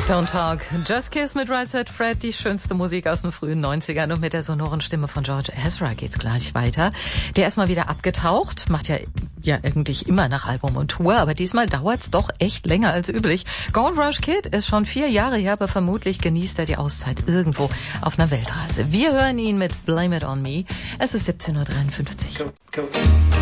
Don't Talk, Just Kiss mit Right Said Fred, die schönste Musik aus den frühen 90ern, und mit der sonoren Stimme von George Ezra geht's gleich weiter. Der ist mal wieder abgetaucht, macht ja eigentlich immer nach Album und Tour, aber diesmal dauert's doch echt länger als üblich. Gold Rush Kid ist schon 4 Jahre her, aber vermutlich genießt er die Auszeit irgendwo auf einer Weltreise. Wir hören ihn mit Blame It On Me. Es ist 17:53 Uhr. Cool.